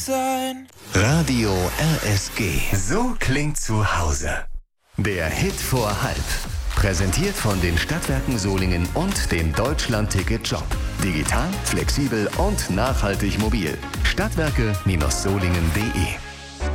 sein. Radio RSG. So klingt zu Hause. Der Hit vor halb. Präsentiert von den Stadtwerken Solingen und dem Deutschland-Ticket-Job. Digital, flexibel und nachhaltig mobil. Stadtwerke-solingen.de